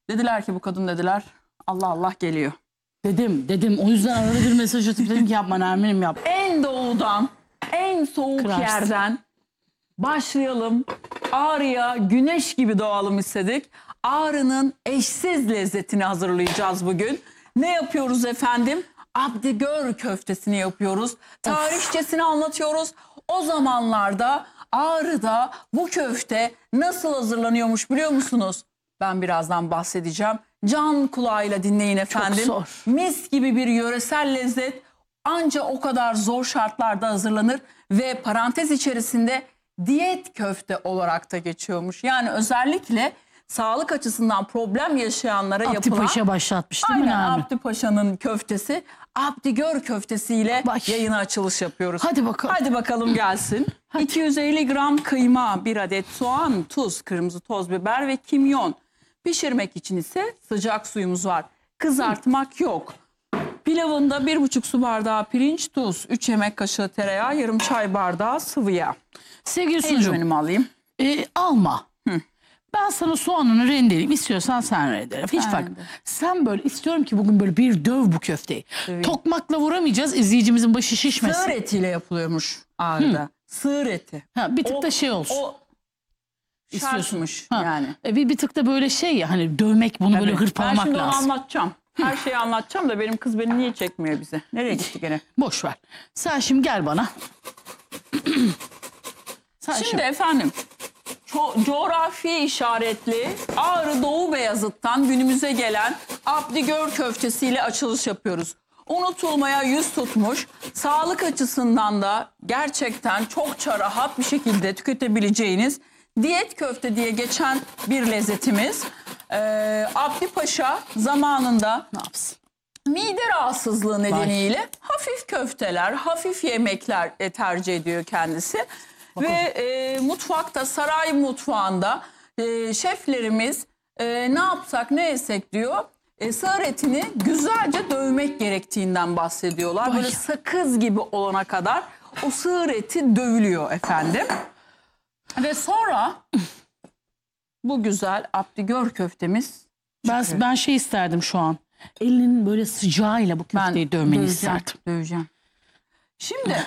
Dediler ki bu kadın dediler Allah Allah geliyor. Dedim. O yüzden arada bir mesaj atıp dedim ki yapma Nermin'im yap. En doğudan, en soğuk Kırarsın. yerden başlayalım. Ağrı'ya güneş gibi doğalım istedik. Ağrı'nın eşsiz lezzetini hazırlayacağız bugün. Ne yapıyoruz efendim? Abdigör köftesini yapıyoruz. Tarihçesini anlatıyoruz. O zamanlarda Ağrı'da bu köfte nasıl hazırlanıyormuş biliyor musunuz? Ben birazdan bahsedeceğim. Can kulağıyla dinleyin efendim. zor. Mis gibi bir yöresel lezzet ancak o kadar zor şartlarda hazırlanır ve parantez içerisinde diyet köfte olarak da geçiyormuş. Yani özellikle sağlık açısından problem yaşayanlara Abdi yapılan... Paşa başlatmış değil mi Aynen Nermin? Abdi Paşa'nın köftesi. Abdigör köftesiyle Bak. yayına açılış yapıyoruz. Hadi bakalım. Hadi bakalım gelsin. 250 gram kıyma, 1 adet soğan, tuz, kırmızı toz biber ve kimyon. Pişirmek için ise sıcak suyumuz var. Kızartmak yok. Pilavında 1,5 su bardağı pirinç, tuz, 3 yemek kaşığı tereyağı, yarım çay bardağı sıvı yağ. Sevgili sunucum Eldivenimi alayım. alma. Ben sana soğanını rendeleyeyim. İstiyorsan sen rendele. Hiç fark. Sen böyle istiyorum ki bugün böyle bir döv bu köfteyi. Tokmakla vuramayacağız. İzleyicimizin başı şişmesin. Sığır etiyle yapılıyormuş Ağrı'da. Sığır eti. Ha, bir tık da şey olsun. O İstiyorsun. şartmış Ha, yani. Bir tık da böyle şey ya hani dövmek bunu böyle Evet. hırpalamak Ben şimdi onu lazım. anlatacağım. Her şeyi anlatacağım da benim kız beni niye çekmiyor bize? Nereye gitti gene? Boş ver. Sen şimdi gel bana. Sen Şimdi efendim coğrafi işaretli Ağrı Doğu Beyazıt'tan günümüze gelen Abdigör köftesiyle açılış yapıyoruz. Unutulmaya yüz tutmuş, sağlık açısından da gerçekten çokça rahat bir şekilde tüketebileceğiniz diyet köfte diye geçen bir lezzetimiz. Abdi Paşa zamanında ne yapsın? mide rahatsızlığı nedeniyle hafif köfteler, hafif yemekler tercih ediyor kendisi. Ve mutfakta, saray mutfağında şeflerimiz ne yapsak ne yesek diyor. Sığır etini güzelce dövmek gerektiğinden bahsediyorlar. Böyle sakız gibi olana kadar o sığır eti dövülüyor efendim. Ve sonra bu güzel Abdigör köftemiz Ben şey isterdim şu an. Elinin böyle sıcağıyla bu köfteyi dövmeni isterdim. Döveceğim. Şimdi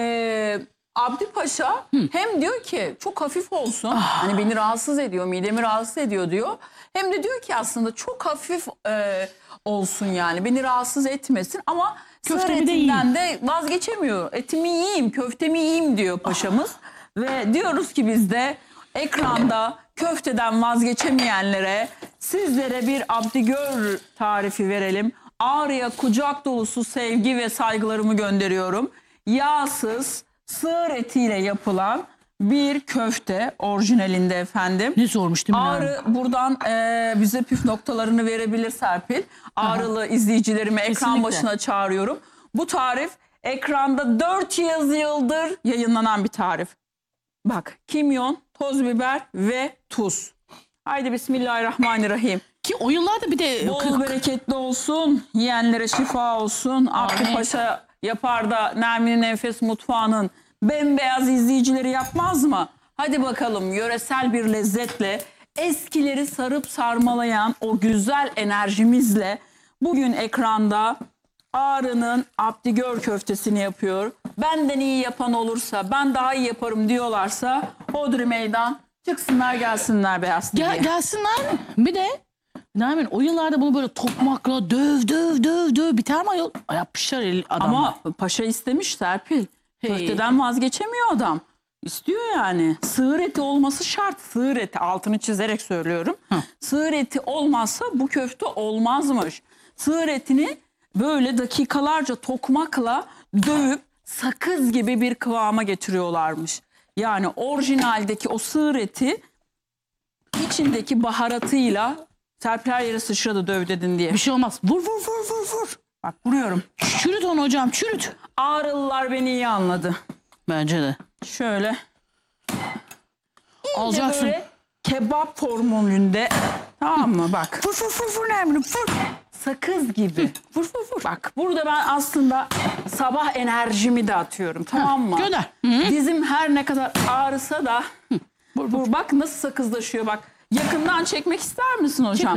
Abdi Paşa hem diyor ki çok hafif olsun. Hani beni rahatsız ediyor, midemi rahatsız ediyor diyor. Hem de diyor ki aslında çok hafif olsun yani. Beni rahatsız etmesin ama sığır Köftemi de etinden de vazgeçemiyor. Etimi yiyeyim, köftemi yiyeyim diyor paşamız. Ve diyoruz ki biz de ekranda köfteden vazgeçemeyenlere sizlere bir Abdigör tarifi verelim. Ağrı'ya kucak dolusu sevgi ve saygılarımı gönderiyorum. Yağsız sığır etiyle yapılan bir köfte orijinalinde efendim. Ne zormuş değil mi? Ağrı buradan bize püf noktalarını verebilir Serpil. Ağrılı izleyicilerimi ekran Kesinlikle. başına çağırıyorum. Bu tarif ekranda 4 yıldır yayınlanan bir tarif. Bak kimyon, toz biber ve tuz. Haydi bismillahirrahmanirrahim. Ki o yıllarda bir de Bol bereketli olsun, yiyenlere şifa olsun. Abdi Paşa yapar da Nermin'in Enfes Mutfağı'nın bembeyaz izleyicileri yapmaz mı? Hadi bakalım yöresel bir lezzetle eskileri sarıp sarmalayan o güzel enerjimizle bugün ekranda Ağrı'nın Abdigör köftesini yapıyor. Benden iyi yapan olursa, ben daha iyi yaparım diyorlarsa hodri meydan çıksınlar gelsinler Beyaz TV'ye. gelsinler. Bir de Nermin o yıllarda bunu böyle tokmakla döv biter mi ayol? Yapmışlar adamlar. Ama paşa istemiş Serpil. Köfteden vazgeçemiyor adam. İstiyor yani. Sığır eti olması şart. Sığır eti altını çizerek söylüyorum. Sığır eti olmazsa bu köfte olmazmış. Sığır etini böyle dakikalarca tokmakla dövüp sakız gibi bir kıvama getiriyorlarmış. Yani orijinaldeki o sığır eti içindeki baharatıyla Serpil her yere sıçradı döv dedin diye. Bir şey olmaz. Vur. Bak vuruyorum. Çürüt onu hocam çürüt. Ağrılılar beni iyi anladı. Bence de. Şöyle. Alacaksın. Böyle kebap formülünde. Tamam mı? Bak. Vur Nermin vur. Sakız gibi. Vur. Bak burada ben aslında sabah enerjimi de atıyorum. Tamam mı? Gönder. Dizim her ne kadar ağrısa da vur. Bak nasıl sakızlaşıyor bak. Yakından çekmek ister misin hocam?